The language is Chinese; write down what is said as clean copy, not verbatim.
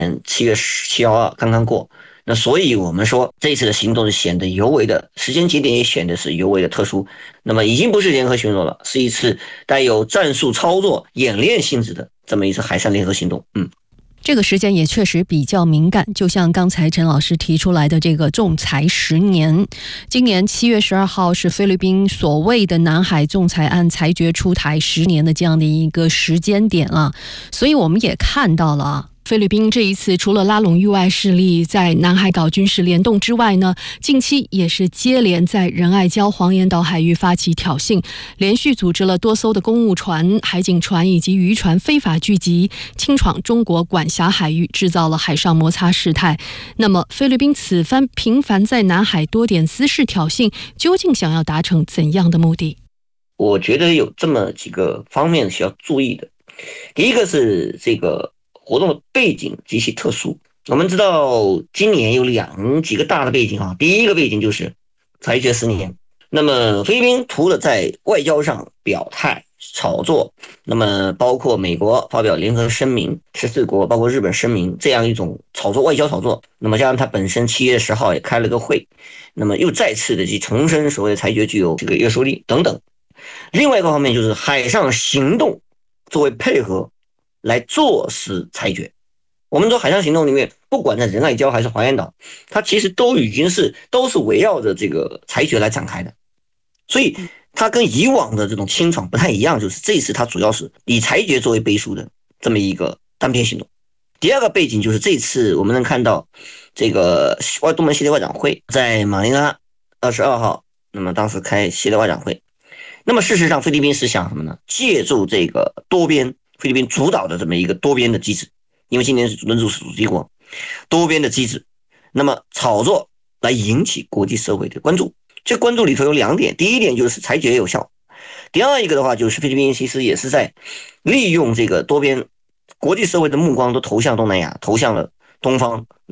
7月7号刚刚过，那所以我们说这次的行动是显得尤为的时间节点也显得是尤为的特殊。那么已经不是联合巡逻了，是一次带有战术操作演练性质的这么一次海上联合行动。 这个时间也确实比较敏感，就像刚才陈老师提出来的这个仲裁10年，今年7月12号是菲律宾所谓的南海仲裁案裁决出台10年的这样的一个时间点了，所以我们也看到了菲律宾这一次除了拉拢域外势力在南海岛军事联动之外呢，近期也是接连在仁爱礁黄岩岛海域发起挑衅，连续组织了多艘的公务船、海警船以及渔船非法聚集，侵闯中国管辖海域，制造了海上摩擦事态。那么菲律宾此番频繁在南海多点滋事挑衅，究竟想要达成怎样的目的？ 我觉得有这么几个方面需要注意的。第一个是这个活动的背景极其特殊。我们知道今年有几个大的背景啊，第一个背景就是裁决10年。那么菲律宾除了在外交上表态炒作，那么包括美国发表联合声明，14国包括日本声明，这样一种炒作外交炒作，那么加上他本身7月10号也开了个会，那么又再次的去重申所谓的裁决具有这个约束力等等。另外一个方面就是海上行动作为配合来坐实裁决。我们说海上行动里面，不管在仁爱礁还是黄岩岛，它其实都是围绕着这个裁决来展开的。所以它跟以往的这种清场不太一样，就是这次它主要是以裁决作为背书的这么一个单边行动。第二个背景就是这次我们能看到这个东盟系列外长会在马尼拉22号，那么当时开系列外长会。那么事实上菲律宾是想什么呢？借助这个多边菲律宾主导的这么一个多边的机制，因为今年是轮值主席国，多边的机制，那么炒作来引起国际社会的关注。这关注里头有2点，第一点就是裁决有效，第二一个的话就是菲律宾其实也是在利用这个多边国际社会的目光都投向东南亚，投向了东方